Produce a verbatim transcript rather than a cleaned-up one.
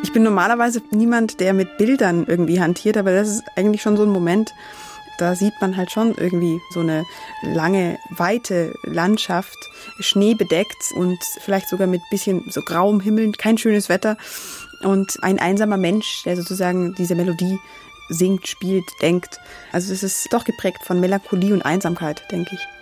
Ich bin normalerweise niemand, der mit Bildern irgendwie hantiert, aber das ist eigentlich schon so ein Moment, da sieht man halt schon irgendwie so eine lange, weite Landschaft, schneebedeckt und vielleicht sogar mit bisschen so grauem Himmel, kein schönes Wetter und ein einsamer Mensch, der sozusagen diese Melodie singt, spielt, denkt. Also es ist doch geprägt von Melancholie und Einsamkeit, denke ich.